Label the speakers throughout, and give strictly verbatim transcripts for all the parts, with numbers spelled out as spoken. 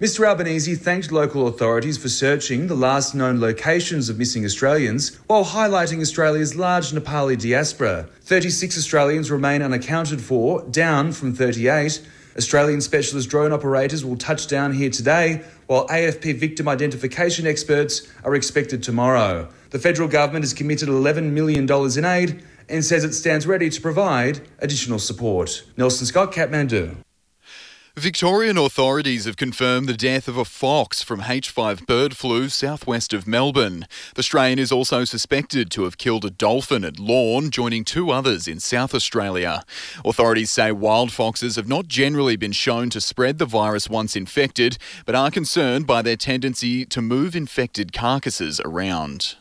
Speaker 1: Mister Albanese thanked local authorities for searching the last known locations of missing Australians while highlighting Australia's large Nepali diaspora. thirty-six Australians remain unaccounted for, down from thirty-eight. Australian specialist drone operators will touch down here today, while A F P victim identification experts are expected tomorrow. The federal government has committed eleven million dollars in aid and says it stands ready to provide additional support. Nelson Scott, Kathmandu.
Speaker 2: Victorian authorities have confirmed the death of a fox from H five bird flu southwest of Melbourne. The strain is also suspected to have killed a dolphin at Lorne, joining two others in South Australia. Authorities say wild foxes have not generally been shown to spread the virus once infected, but are concerned by their tendency to move infected carcasses around.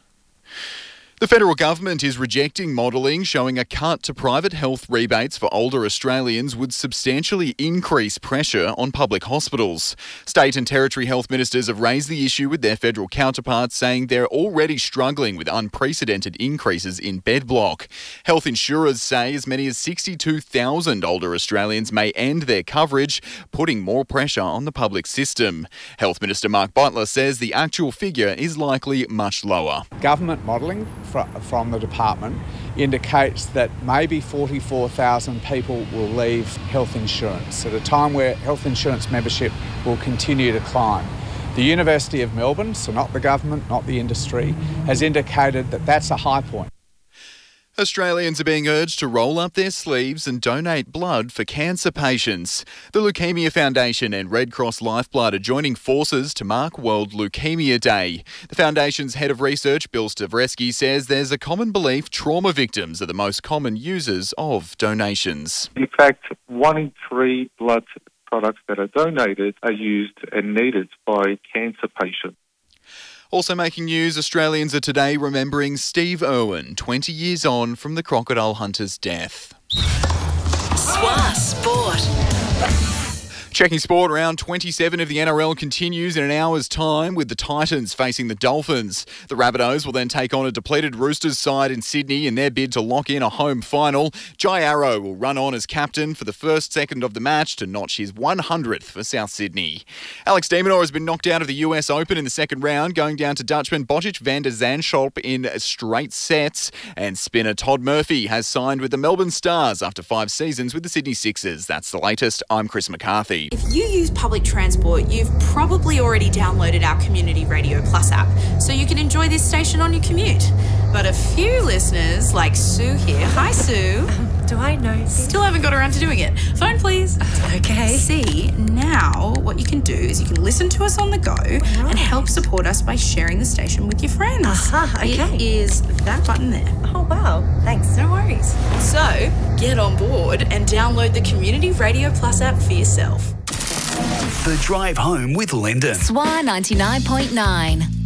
Speaker 2: The federal government is rejecting modelling showing a cut to private health rebates for older Australians would substantially increase pressure on public hospitals. State and territory health ministers have raised the issue with their federal counterparts, saying they're already struggling with unprecedented increases in bed block. Health insurers say as many as sixty-two thousand older Australians may end their coverage, putting more pressure on the public system. Health Minister Mark Butler says the actual figure is likely much lower.
Speaker 3: Government modelling from the department indicates that maybe forty-four thousand people will leave health insurance at a time where health insurance membership will continue to climb. The University of Melbourne, so not the government, not the industry, has indicated that that's a high point.
Speaker 2: Australians are being urged to roll up their sleeves and donate blood for cancer patients. The Leukaemia Foundation and Red Cross Lifeblood are joining forces to mark World Leukaemia Day. The foundation's head of research, Bill Stavreski, says there's a common belief trauma victims are the most common users of donations.
Speaker 4: In fact, one in three blood products that are donated are used and needed by cancer patients.
Speaker 2: Also making news, Australians are today remembering Steve Irwin, twenty years on from the crocodile hunter's death. S W A Sport. Checking sport, round twenty-seven of the N R L continues in an hour's time with the Titans facing the Dolphins. The Rabbitohs will then take on a depleted Roosters side in Sydney in their bid to lock in a home final. Jai Arrow will run on as captain for the first second of the match to notch his one hundredth for South Sydney. Alex de Minaur has been knocked out of the U S Open in the second round, going down to Dutchman Botic van der Zandschulp in straight sets. And spinner Todd Murphy has signed with the Melbourne Stars after five seasons with the Sydney Sixers. That's the latest. I'm Chris McCarthy.
Speaker 5: If you use public transport, you've probably already downloaded our Community Radio Plus app, so you can enjoy this station on your commute. But a few listeners, like Sue here, hi Sue.
Speaker 6: Um, do I know?
Speaker 5: Still haven't got around to doing it. Phone please.
Speaker 6: Okay.
Speaker 5: See, now what you can do is you can listen to us on the go right. and help support us by sharing the station with your friends.
Speaker 6: Uh-huh, okay.
Speaker 5: It is that button there.
Speaker 6: Oh wow, thanks.
Speaker 5: No worries. So, get on board and download the Community Radio Plus app for yourself.
Speaker 7: The Drive Home with Lyndon.
Speaker 8: S W A ninety-nine point nine.